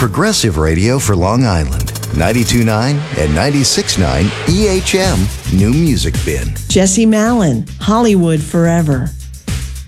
progressive radio for Long Island. 92.9 and 96.9 EHM New Music Bin. Jesse Malin, Hollywood Forever.